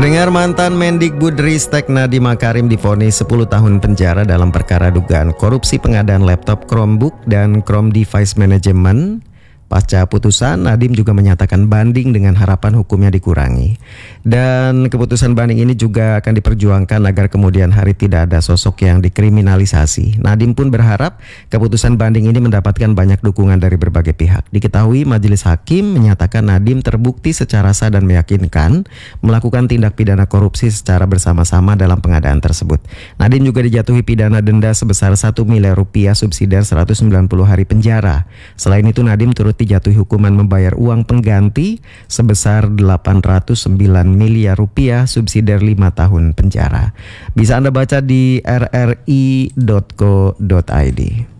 Pendengar, mantan Mendikbudristek Nadiem Makarim divonis 10 tahun penjara dalam perkara dugaan korupsi pengadaan laptop Chromebook dan Chrome Device Management. Pasca putusan, Nadiem juga menyatakan banding dengan harapan hukumnya dikurangi. Dan keputusan banding ini juga akan diperjuangkan agar kemudian hari tidak ada sosok yang dikriminalisasi. Nadiem pun berharap keputusan banding ini mendapatkan banyak dukungan dari berbagai pihak. Diketahui majelis hakim menyatakan Nadiem terbukti secara sah dan meyakinkan melakukan tindak pidana korupsi secara bersama-sama dalam pengadaan tersebut. Nadiem juga dijatuhi pidana denda sebesar 1 miliar rupiah subsidiar 190 hari penjara. Selain itu, Nadiem turut dijatuhi hukuman membayar uang pengganti sebesar 809 miliar rupiah subsidiar 5 tahun penjara. Bisa Anda baca di rri.co.id.